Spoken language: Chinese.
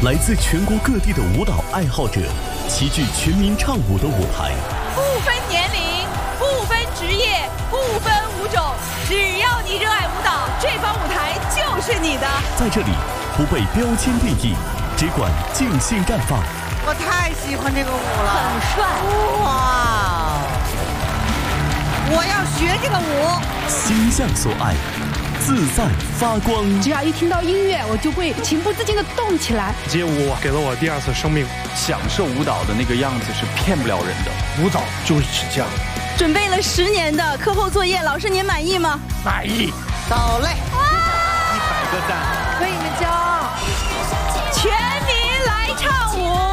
来自全国各地的舞蹈爱好者齐聚全民唱舞的舞台， 不分年龄，不分职业，不分舞种，只要你热爱舞蹈，这方舞台就是你的。 在这里不被标签定义，只管尽兴绽放。 我太喜欢这个舞了， 很帅哇！我要学这个舞。 心向所爱，自在发光。 只要一听到音乐，我就会情不自禁地动起来。 街舞给了我第二次生命。 享受舞蹈的那个样子是骗不了人的， 舞蹈就是这样。 准备了10年的课后作业，老师您满意吗？ 满意。 走嘞 100个赞， 为你们骄傲。 全民来唱舞。